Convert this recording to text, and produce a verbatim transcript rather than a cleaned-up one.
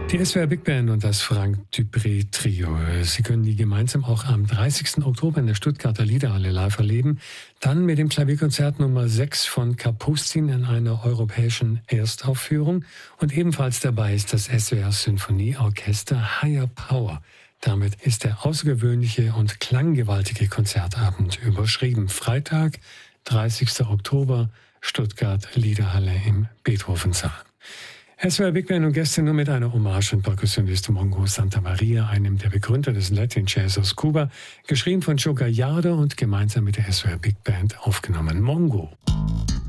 Die S W R Big Band und das Frank Dupré Trio. Sie können die gemeinsam auch am dreißigsten Oktober in der Stuttgarter Liederhalle live erleben. Dann mit dem Klavierkonzert Nummer sechs von Kapustin in einer europäischen Erstaufführung. Und ebenfalls dabei ist das S W R Sinfonieorchester Higher Power. Damit ist der außergewöhnliche und klanggewaltige Konzertabend überschrieben. Freitag, dreißigsten Oktober, Stuttgart Liederhalle im Beethovensaal. S W R Big Band und Gäste nur mit einer Hommage an Perkussionist Mongo Santamaria, einem der Begründer des Latin Jazz aus Kuba, geschrieben von Joe Gallardo und gemeinsam mit der S W R Big Band aufgenommen. Mongo.